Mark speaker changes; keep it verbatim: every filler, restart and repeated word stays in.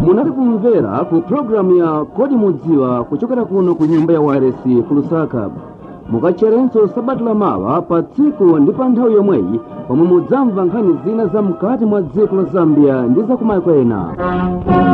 Speaker 1: Munali kumvera ku programu ya Kodi Mudziwa kuchokera kuno ku nyumba ya Waresi ku Lusaka. Mukacherenso sabata la mawa pa tsiku ndi pa nthawi yomweyi pomwe mudzamva nkhani zina za mkati mwa dziko la Zambia ndi za kumayiko ena.